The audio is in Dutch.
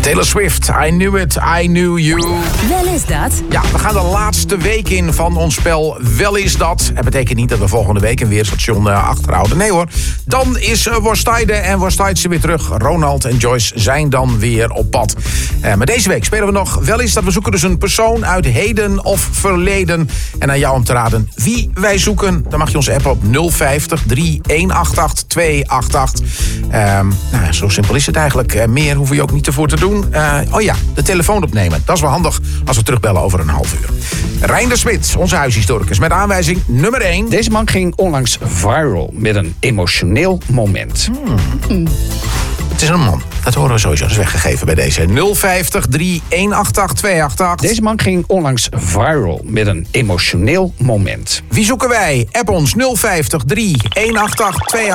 Taylor Swift, I Knew It, I Knew You. Wel is dat. Ja, we gaan de laatste week in van ons spel Wel is dat. Het betekent niet dat we volgende week een weerstation achterhouden. Nee hoor, dan is Worstijde en Worstijtse weer terug. Ronald en Joyce zijn dan weer op pad. Maar deze week spelen we nog Wel is dat. We zoeken dus een persoon uit heden of verleden. En aan jou om te raden wie wij zoeken. Dan mag je ons appen op 050 3188 288. Nou, zo simpel is het eigenlijk. Meer hoeven je ook niet ervoor te doen. De telefoon opnemen. Dat is wel handig als we terugbellen over een half uur. Reinder Smit, onze huishistoricus, met aanwijzing nummer 1. Deze man ging onlangs viral met een emotioneel moment. Het is een man. Dat horen we sowieso. Dat is weggegeven bij deze. 050 3188 288. Deze man ging onlangs viral met een emotioneel moment. Wie zoeken wij? App ons 050 3188 288.